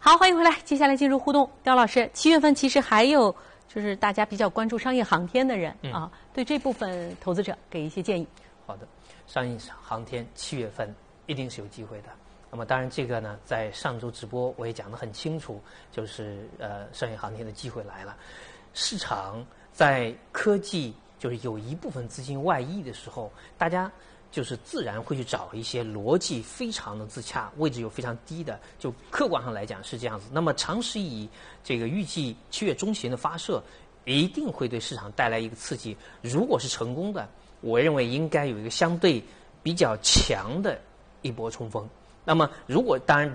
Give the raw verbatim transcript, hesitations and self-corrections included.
好，欢迎回来。接下来进入互动，刁老师，七月份其实还有就是大家比较关注商业航天的人、嗯、啊，对这部分投资者给一些建议。 好的，商业航天七月份一定是有机会的。那么当然这个呢，在上周直播我也讲得很清楚，就是呃商业航天的机会来了。市场在科技就是有一部分资金外溢的时候，大家就是自然会去找一些逻辑非常的自洽、位置又非常低的，就客观上来讲是这样子。那么长时以这个预计七月中旬的发射，一定会对市场带来一个刺激。如果是成功的，我认为应该有一个相对比较强的一波冲锋。那么如果当然